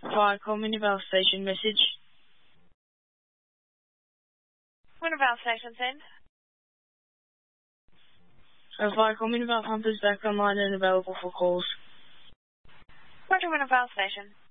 Viacom Wintervale Station message. Wintervale Station, send. Viacom Wintervale Pumpers back online and available for calls. Roger, Wintervale Station.